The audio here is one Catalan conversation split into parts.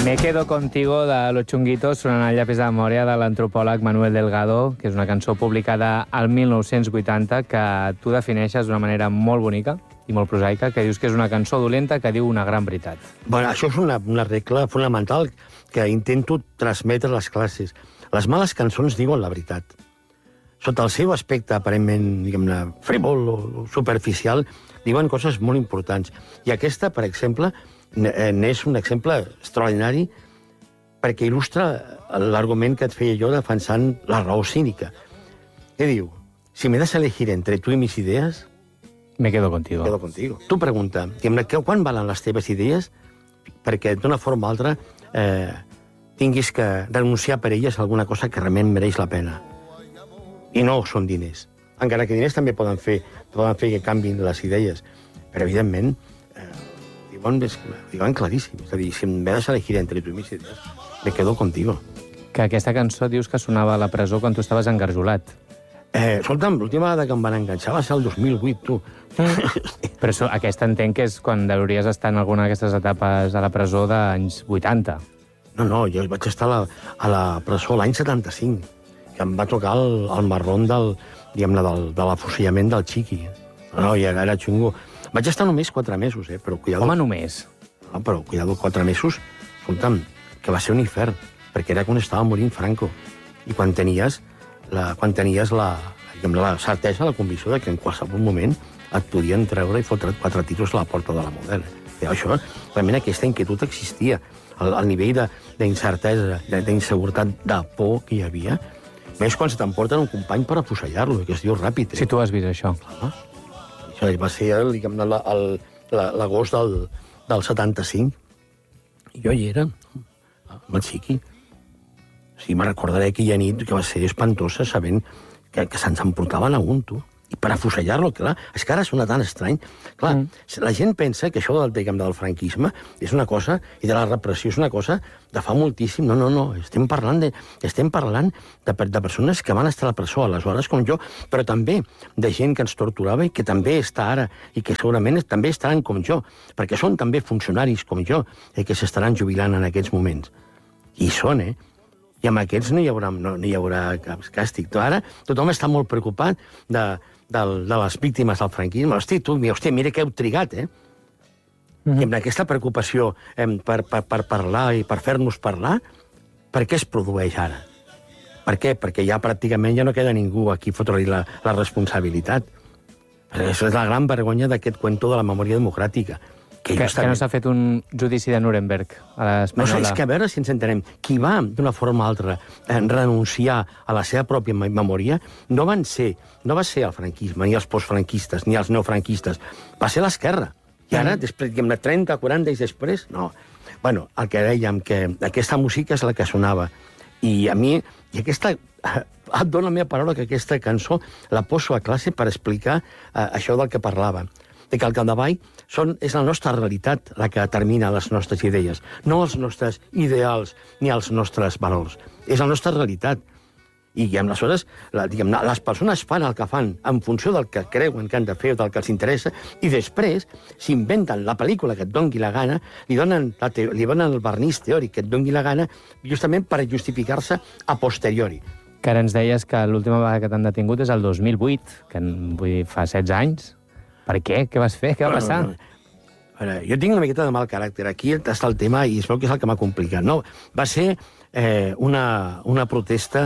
Me quedo contigo de Los Chunguitos sonant el llapis de memòria de l'antropòleg Manuel Delgado, que és una cançó publicada al 1980 que tu defineixes d'una manera molt bonica i molt prosaica, que dius que és una cançó dolenta que diu una gran veritat. Bueno, això és una regla fonamental que intento transmetre a les classes. Les males cançons diuen la veritat. Sota el seu aspecte aparentment, diguem-ne, frívol o superficial, diuen coses molt importants. I aquesta, per exemple, n'és un exemple extraordinari perquè il·lustra l'argument que et feia jo defensant la raó cínica. Què diu? Si me das a elegir entre tu y mis ideas... Me quedo contigo. Quedo contigo. Tu pregunta, quan valen les teves idees perquè d'una forma o altra tinguis que renunciar per elles a alguna cosa que realment mereix la pena. I no són diners. Encara que diners també poden fer que canviïn les idees. Però, evidentment, diuen claríssim. És a dir, si em vas a elegir entre tu i mis idees, me quedo contigo. Que aquesta cançó dius que sonava a la presó quan tu estaves engarjolat. Escolta'm, l'última vegada que em van enganxar va ser el 2008, tu. Però aquesta entenc que és quan hauries estar en alguna d'aquestes etapes a la presó d'anys 80. No, jo vaig estar a la presó l'any 75, que em va tocar el marrón de l'afusellament del Chiqui. No, ja era xungo. Vaig estar només 4 mesos, però cuidado. Home, només? No, però cuidado, 4 mesos, escolta'm, que va ser un infern, perquè era quan estava morint Franco. I quan tenies la certesa, la convicció de que en qualsevol moment et podien treure i fotre't 4 tiros a la porta de la Model. Això, realment aquesta inquietud existia. El nivell d'incertesa, d'inseguretat, de por que hi havia, més quan se t'emporten un company per afusellar-lo, que es diu ràpid. Si tu has vist això. Això va ser l'agost del 75. I jo hi era, amb el Chiqui. Sí, me recordaré aquella nit que va ser espantosa sabent que se'ns emportaven a un, tu. I per afusellar-lo, clar, és que ara sona tan estrany. Clar, la gent pensa que això del franquisme és una cosa, i de la repressió és una cosa de fa moltíssim. No, estem parlant de persones que van estar a la presó aleshores com jo, però també de gent que ens torturava i que també està ara, i que segurament també estaran com jo, perquè són també funcionaris com jo, que s'estaran jubilant en aquests moments. I són, I amb aquests no hi haurà cap càstig. Ara tothom està molt preocupat de les víctimes del franquisme. Hòstia, mira que heu trigat, I amb aquesta preocupació per parlar i per fer-nos parlar, per què es produeix ara? Per què? Perquè ja pràcticament ja no queda ningú aquí fotre-li la responsabilitat. Això és la gran vergonya d'aquest cuento de la memòria democràtica. Que no s'ha fet un judici de Nuremberg a l'espanyola. No, és que a veure si ens entenem. Qui va, d'una forma o altra, renunciar a la seva pròpia memòria no va ser el franquisme, ni els postfranquistes, ni els neofranquistes. Va ser l'esquerra. I ara, després, 30, 40 anys després, no. Bueno, el que dèiem, que aquesta música és la que sonava. I a mi, et dono la meva paraula que aquesta cançó la poso a classe per explicar això del que parlava. De que al capdavall és la nostra realitat la que determina les nostres idees, no els nostres ideals ni els nostres valors. És la nostra realitat. I aleshores, les persones fan el que fan en funció del que creuen que han de fer o del que els interessa, i després s'inventen la pel·lícula que et doni la gana, li donen el vernís teòric que et doni la gana, justament per justificar-se a posteriori. Que ara ens deies que l'última vegada que t'han detingut és el 2008, que vull dir, fa 16 anys. Per què? Què vas fer? Què va passar? Jo tinc una miqueta de mal caràcter. Aquí està el tema i es veu que és el que m'ha complicat. No, va ser una protesta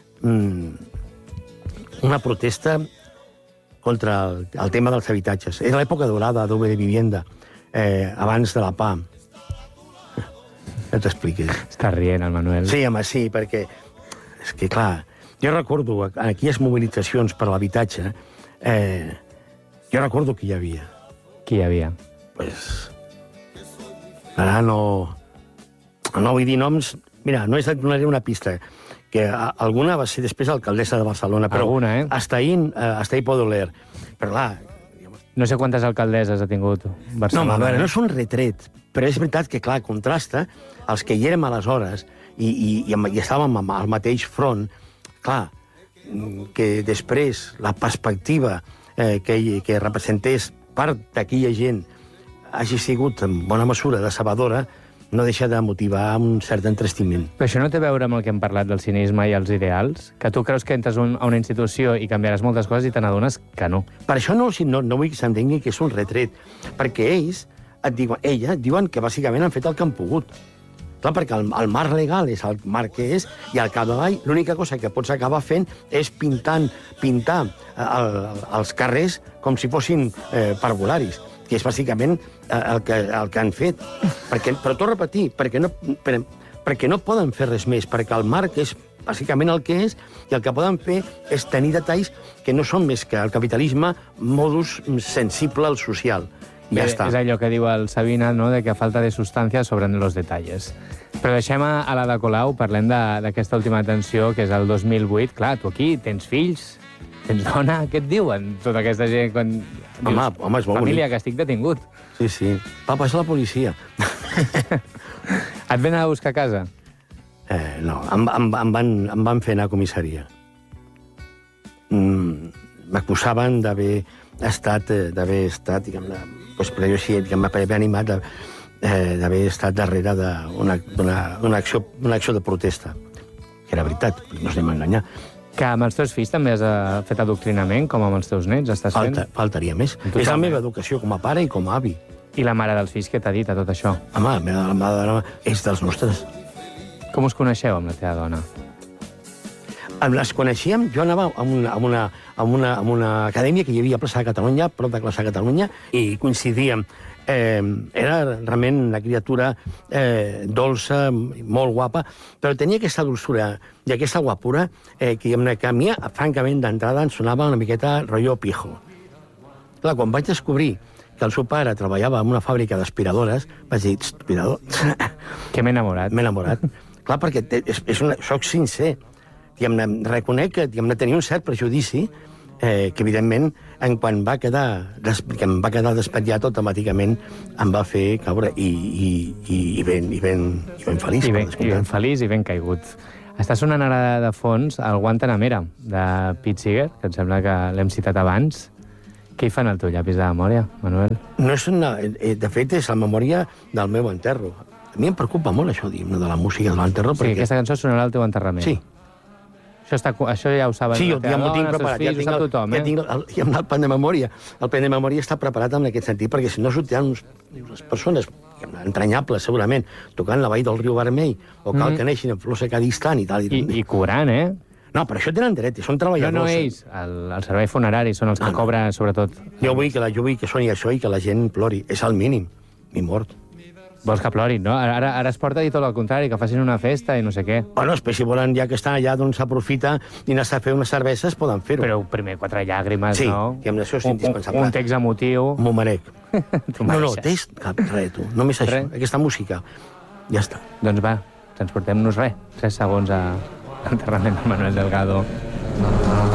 contra el tema dels habitatges. És l'època dorada d'Ove de Vivienda, abans de la PA. Ja t'expliquis. Està rient, el Manuel. Sí, home, sí, perquè... És que, clar, jo recordo aquelles mobilitzacions per l'habitatge, jo recordo qui hi havia. Qui hi havia? Ara no vull dir noms. Mira, no et donaré una pista, que alguna va ser després alcaldessa de Barcelona. Però alguna, hasta ahí puedo leer. Però clar... No sé quantes alcaldesses ha tingut Barcelona. No, a veure, no és un retret, però és veritat que, clar, contrasta els que hi érem aleshores i estàvem al mateix front. Clar, que després la perspectiva que representés part d'aquella gent hagi sigut en bona mesura decebedora, no deixa de motivar un cert entristiment. Però això no té a veure amb el que hem parlat del cinisme i els ideals? Que tu creus que entres a una institució i canviaràs moltes coses i te n'adones que no. Per això no vull que s'entengui que és un retret, perquè ells et diuen que bàsicament han fet el que han pogut. Clar, perquè el marc legal és el marc que és, i al capdavall l'única cosa que pots acabar fent és pintar els carrers com si fossin parvularis, que és bàsicament el que han fet. Però torno a repetir, perquè no poden fer res més, perquè el marc és bàsicament el que és, i el que poden fer és tenir detalls que no són més que el capitalisme modus sensible al social. Ja està. És allò que diu el Sabina, no?, de que a falta de substància sobren los detalles. Però deixem a l'Ada Colau, parlem d'aquesta última atenció, que és el 2008. Clar, tu aquí tens fills, tens dona, què et diuen tota aquesta gent quan dius, Home, és molt família, bonic. que estic detingut? Sí. Papa, és la policia. Et venen a buscar a casa? No, em van fer anar a comissaria. M'acusaven d'haver estat, diguem-ne, però jo sí, m'havia animat d'haver estat darrere d'una acció de protesta. Que era veritat, no ens anem a enganyar. Que amb els teus fills també has fet adoctrinament, com amb els teus nets, estàs fent? Faltaria més. Totalment. És la meva educació com a pare i com a avi. I la mare dels fills, què t'ha dit a tot això? Home, la meva dona és dels nostres. Com us coneixeu amb la teva dona? Les coneixíem, jo anava a una acadèmia que hi havia a Plaça de Catalunya, prop de Plaça de Catalunya, i coincidíem. Era realment una criatura dolça, molt guapa, però tenia aquesta dolçura i aquesta guapura que a mi, francament, d'entrada, em sonava una miqueta rotllo pijo. Clar, quan vaig descobrir que el seu pare treballava en una fàbrica d'aspiradores, vaig dir, aspirador? Que m'he enamorat. M'he enamorat. Clar, perquè soc sincer. Reconec que tenia un cert prejudici que, evidentment, quan em va quedar despetllat, automàticament em va fer caure i ben feliç. I ben feliç i ben caigut. Està sonant ara de fons el Guantanamera, de Pete Seeger, que em sembla que l'hem citat abans. Què hi fan al teu llapis de memòria, Manuel? No és de fet, és la memòria del meu enterro. A mi em preocupa molt això, de la música de l'enterro. Sí, aquesta cançó sonarà al teu enterrament. Sí. Això ja ho saben. Sí, ja m'ho tinc preparat. Ja tinc tothom, ja tinc el pen de memòria. El pen de memòria està preparat en aquest sentit, perquè si no sortiran unes persones entranyables, segurament, tocant la vall del riu Vermell, o cal que neixin en flors a Cadistan i tal. I cobrant, eh? No, per això tenen dret, són treballadors. No, ells, el servei funerari, són els que cobren, sobretot. Jo vull que soni això i que la gent plori. És el mínim. M'he mort. Vols que plorin, no? Ara es porta a dir tot el contrari, que facin una festa i no sé què. Bueno, si volen, ja que estan allà, doncs s'aprofita i anar a fer unes cerveses, poden fer-ho. Però primer 4 llàgrimes, no? Sí, això és indispensable. Un text emotiu. M'ho merec. No, text, res, tu. Només això, aquesta música. Ja està. Doncs va, transportem-nos 3 segons a l'enterrament de Manuel Delgado.